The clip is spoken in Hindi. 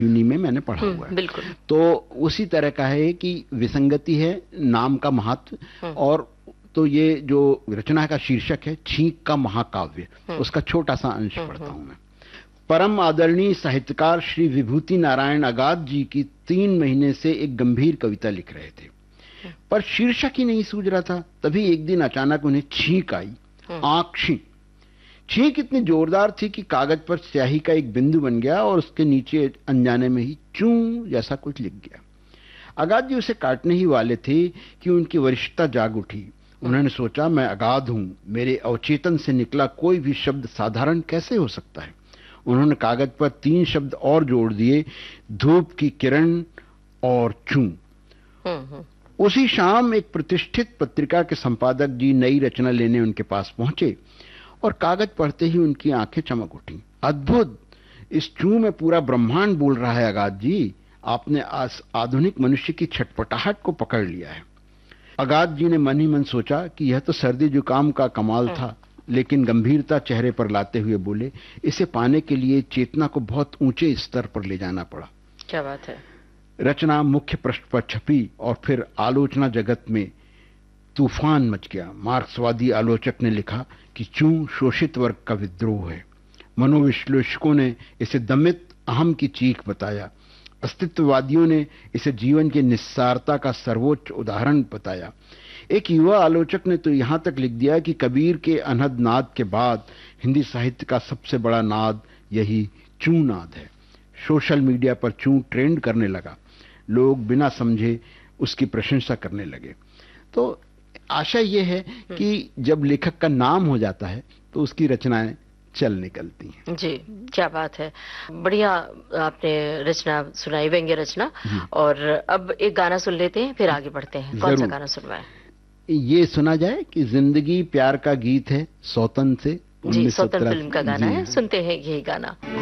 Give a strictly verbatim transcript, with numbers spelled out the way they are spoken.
यूनी में मैंने पढ़ा हुआ है। बिल्कुल। तो उसी तरह का है कि विसंगति है, नाम का महत्व, और तो ये जो रचना का शीर्षक है छींक का महाकाव्य, उसका छोटा सा अंश पढ़ता हूं मैं। परम आदरणीय साहित्यकार श्री विभूति नारायण अगाध जी की तीन महीने से एक गंभीर कविता लिख रहे थे, पर शीर्षक ही नहीं सूझ रहा था। तभी एक दिन अचानक उन्हें छींक आई, आंख छींक। छींक इतनी जोरदार थी कि कागज पर स्याही का एक बिंदु बन गया और उसके नीचे अनजाने में ही चूं जैसा कुछ लिख गया। अगाध जी उसे काटने ही वाले थे कि उनकी वरिष्ठता जाग उठी। उन्होंने सोचा, मैं अगाध हूं, मेरे अवचेतन से निकला कोई भी शब्द साधारण कैसे हो सकता है। उन्होंने कागज पर तीन शब्द और जोड़ दिए, धूप की किरण और चूं। उसी शाम एक प्रतिष्ठित पत्रिका के संपादक जी नई रचना लेने उनके पास पहुंचे और कागज पढ़ते ही उनकी आंखें चमक उठी। अद्भुत, इस चूं में पूरा ब्रह्मांड बोल रहा है अगाध जी। आपने आधुनिक मनुष्य की छटपटाहट को पकड़ लिया है। अगाध जी ने मन ही मन सोचा कि यह तो सर्दी जुकाम का कमाल था, लेकिन गंभीरता चेहरे पर लाते हुए बोले, इसे पाने के लिए चेतना को बहुत ऊंचे स्तर पर ले जाना पड़ा। क्या बात है। रचना मुख्य पृष्ठ पर छपी और फिर आलोचना जगत में तूफान मच गया। मार्क्सवादी आलोचक ने लिखा कि चूं शोषित वर्ग का विद्रोह है। मनोविश्लेषकों ने इसे दमित अहम की चीख बताया। अस्तित्ववादियों ने इसे जीवन की निस्सारता का सर्वोच्च उदाहरण बताया। एक युवा आलोचक ने तो यहां तक लिख दिया कि कबीर के अनहद नाद के बाद हिंदी साहित्य का सबसे बड़ा नाद यही चूं नाद है। सोशल मीडिया पर चूं ट्रेंड करने लगा, लोग बिना समझे उसकी प्रशंसा करने लगे। तो आशा यह है कि जब लेखक का नाम हो जाता है तो उसकी रचनाएं चल निकलती हैं। जी, क्या बात है। बढ़िया आपने रचना सुनाई, व्यंग्य रचना। और अब एक गाना सुन लेते हैं, फिर आगे बढ़ते हैं। कौन सा गाना सुनवाएं? ये सुना जाए कि जिंदगी प्यार का गीत है, सौतन से। जी, सौतन फिल्म का गाना है, सुनते हैं यही गाना।